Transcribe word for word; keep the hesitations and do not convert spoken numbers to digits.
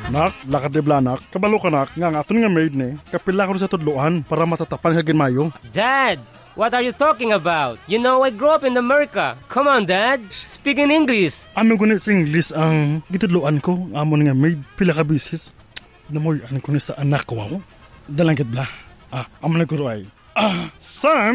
Nak, lakad di blanak, kabalo ka nak, nga nga nga maid ni, kapila ko sa tudloan para matatapan kagin mayo. Dad, what are you talking about? You know I grew up in America. Come on, Dad. Speak in English. Ano gunit sa English ang gitudloan ko, amon nga maid, pila ka bisis. Namoy, ano ko ni sa anak ko mo? Dalangkit bla. Ah, amon na guro ay. Ah, son!